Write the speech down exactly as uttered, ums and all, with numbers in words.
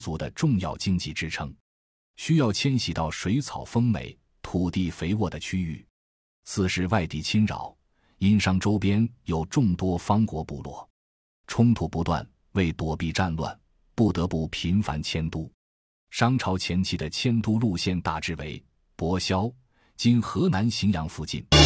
族的重要经济支撑，需要迁徙到水草丰美、土地肥沃的区域。四是外敌侵扰，殷商周边有众多方国部落，冲突不断，为躲避战乱，不得不频繁迁都。商朝前期的迁都路线大致为博萧（今河南荥阳附近）、